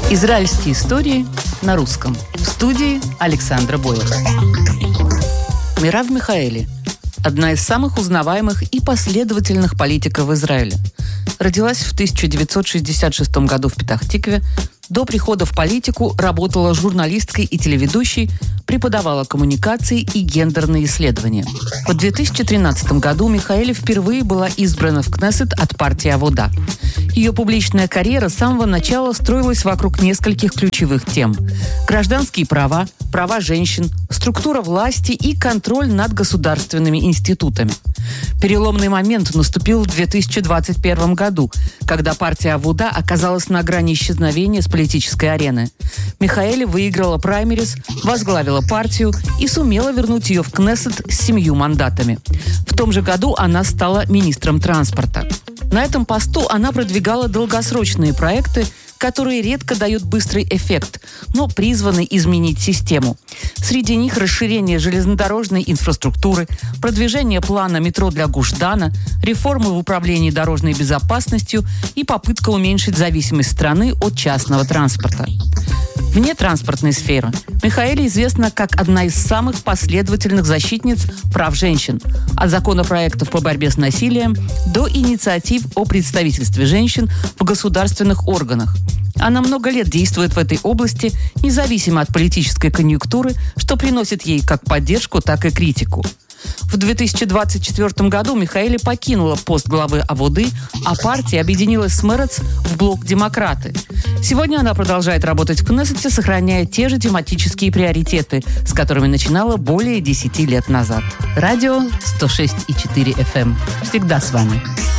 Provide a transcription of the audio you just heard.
Израильские истории на русском. В студии Александра Бойлер. Мирав Михаэли – одна из самых узнаваемых и последовательных политиков Израиля. Родилась в 1966 году в Петах-Тикве. До прихода в политику работала журналисткой и телеведущей, преподавала коммуникации и гендерные исследования. В 2013 году Михаэли впервые была избрана в Кнессет от партии Авода. Ее публичная карьера с самого начала строилась вокруг нескольких ключевых тем: гражданские права, права женщин, структура власти и контроль над государственными институтами. Переломный момент наступил в 2021 году, когда партия Авода оказалась на грани исчезновения с политической арены. Михаэли выиграла праймерис, возглавила партию и сумела вернуть ее в Кнессет с 7 мандатами. В том же году она стала министром транспорта. На этом посту она продвигала долгосрочные проекты, которые редко дают быстрый эффект, но призваны изменить систему. Среди них расширение железнодорожной инфраструктуры, продвижение плана метро для Гуш-Дана, реформы в управлении дорожной безопасностью и попытка уменьшить зависимость страны от частного транспорта. Вне транспортной сферы Михаэли известна как одна из самых последовательных защитниц прав женщин, от законопроектов по борьбе с насилием до инициатив о представительстве женщин в государственных органах. Она много лет действует в этой области, независимо от политической конъюнктуры, что приносит ей как поддержку, так и критику. В 2024 году Михаэли покинула пост главы Аводы, а партия объединилась с Мерец в блок «Демократы». Сегодня она продолжает работать в Кнессете, сохраняя те же тематические приоритеты, с которыми начинала более 10 лет назад. Радио 106,4 FM. Всегда с вами.